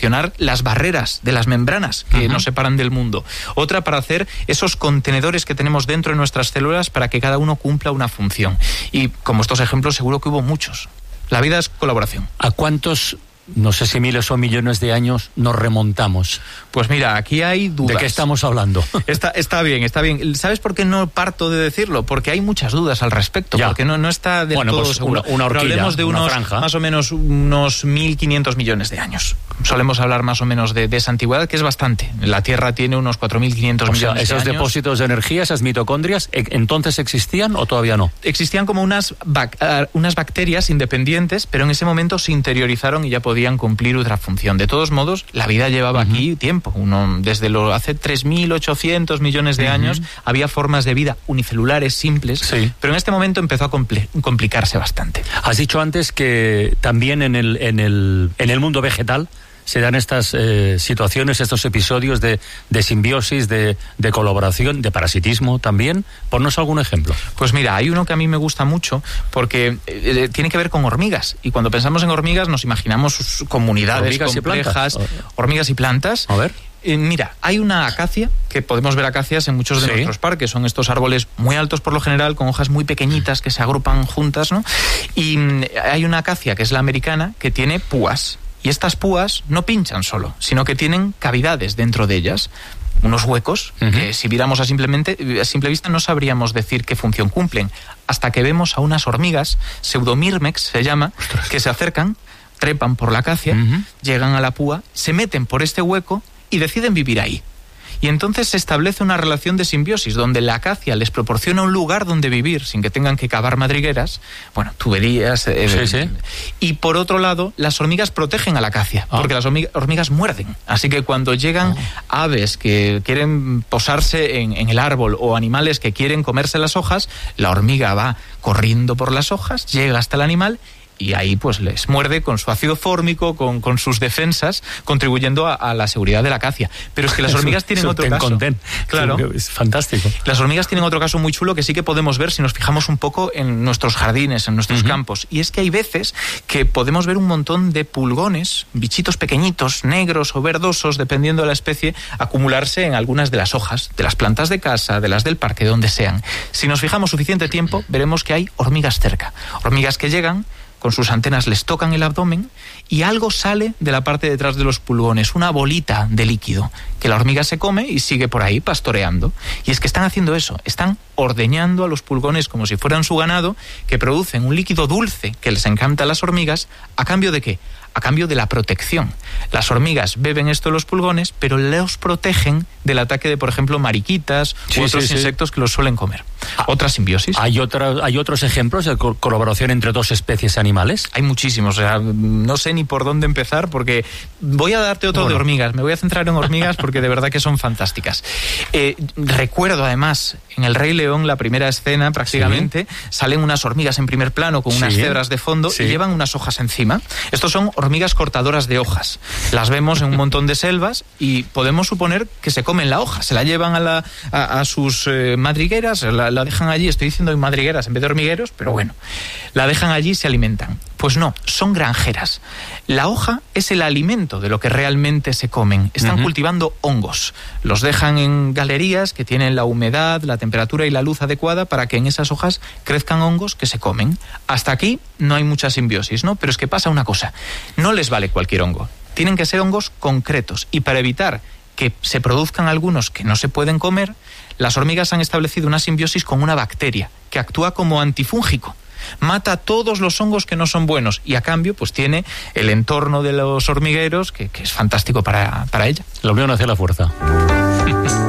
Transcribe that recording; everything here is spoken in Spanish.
gestionar las barreras de las membranas que nos separan del mundo. Otra para hacer esos contenedores que tenemos dentro de nuestras células para que cada uno cumpla una función. Y como estos ejemplos seguro que hubo muchos. La vida es colaboración. ¿A cuántos, no sé si miles o millones de años, nos remontamos? Pues mira, aquí hay dudas. ¿De qué estamos hablando? Está bien. ¿Sabes por qué no parto de decirlo? Porque hay muchas dudas al respecto. Ya. Porque no está del todo pues seguro. Una horquilla, hablemos de una franja. Más o menos unos 1.500 millones de años. Solemos hablar más o menos de esa antigüedad, que es bastante. La Tierra tiene unos 4.500 millones de años. ¿Esos depósitos de energía, esas mitocondrias, entonces existían o todavía no? Existían como unas bacterias independientes, pero en ese momento se interiorizaron y ya podían cumplir otra función. De todos modos, la vida llevaba aquí tiempo. Desde hace 3.800 millones de años había formas de vida unicelulares simples, pero en este momento empezó a complicarse bastante. Has dicho antes que también en el mundo vegetal se dan estas situaciones, estos episodios de simbiosis, de colaboración, de parasitismo también. Ponnos algún ejemplo. Pues mira, hay uno que a mí me gusta mucho porque tiene que ver con hormigas. Y cuando pensamos en hormigas nos imaginamos sus comunidades complejas, hormigas y plantas. A ver. Mira, hay una acacia, que podemos ver acacias en muchos de nuestros parques. Son estos árboles muy altos por lo general, con hojas muy pequeñitas que se agrupan juntas, ¿no? Y hay una acacia, que es la americana, que tiene púas. Y estas púas no pinchan solo, sino que tienen cavidades dentro de ellas, unos huecos que si viéramos a simple vista no sabríamos decir qué función cumplen, hasta que vemos a unas hormigas, Pseudomyrmex se llama, que se acercan, trepan por la acacia, llegan a la púa, se meten por este hueco y deciden vivir ahí. Y entonces se establece una relación de simbiosis donde la acacia les proporciona un lugar donde vivir sin que tengan que cavar madrigueras, tuberías. Y por otro lado, las hormigas protegen a la acacia, porque las hormigas muerden. Así que cuando llegan aves que quieren posarse en el árbol o animales que quieren comerse las hojas, la hormiga va corriendo por las hojas, llega hasta el animal y ahí pues les muerde con su ácido fórmico, con sus defensas, contribuyendo a la seguridad de la acacia. Pero es que las hormigas tienen otro caso. Claro. Es fantástico. Las hormigas tienen otro caso muy chulo que sí que podemos ver si nos fijamos un poco en nuestros jardines, en nuestros campos. Y es que hay veces que podemos ver un montón de pulgones, bichitos pequeñitos, negros o verdosos, dependiendo de la especie, acumularse en algunas de las hojas, de las plantas de casa, de las del parque, donde sean. Si nos fijamos suficiente tiempo, veremos que hay hormigas cerca. Hormigas que llegan, con sus antenas les tocan el abdomen y algo sale de la parte de detrás de los pulgones, una bolita de líquido, que la hormiga se come y sigue por ahí pastoreando. Y es que están haciendo eso, están ordeñando a los pulgones como si fueran su ganado, que producen un líquido dulce que les encanta a las hormigas. ¿A cambio de qué? A cambio de la protección. Las hormigas beben esto de los pulgones, pero los protegen del ataque de, por ejemplo, mariquitas u otros insectos que los suelen comer. Otra simbiosis. ¿Hay otros ejemplos de colaboración entre dos especies animales? Hay muchísimos. O sea, no sé ni por dónde empezar, porque voy a darte otro de hormigas. Me voy a centrar en hormigas porque de verdad que son fantásticas. Recuerdo, además, en El Rey León, la primera escena, prácticamente, salen unas hormigas en primer plano con unas cebras de fondo y llevan unas hojas encima. Estos son hormigas cortadoras de hojas. Las vemos en un montón de selvas y podemos suponer que se comen la hoja, se la llevan a sus madrigueras, la dejan allí. Estoy diciendo en madrigueras en vez de hormigueros, pero bueno, la dejan allí y se alimentan. Pues no, son granjeras. La hoja es el alimento de lo que realmente se comen. Están cultivando hongos. Los dejan en galerías que tienen la humedad, la temperatura y la luz adecuada para que en esas hojas crezcan hongos que se comen. Hasta aquí no hay mucha simbiosis, ¿no? Pero es que pasa una cosa. No les vale cualquier hongo. Tienen que ser hongos concretos. Y para evitar que se produzcan algunos que no se pueden comer, las hormigas han establecido una simbiosis con una bacteria que actúa como antifúngico. Mata todos los hongos que no son buenos y a cambio pues tiene el entorno de los hormigueros que es fantástico para ella. La unión hace la fuerza.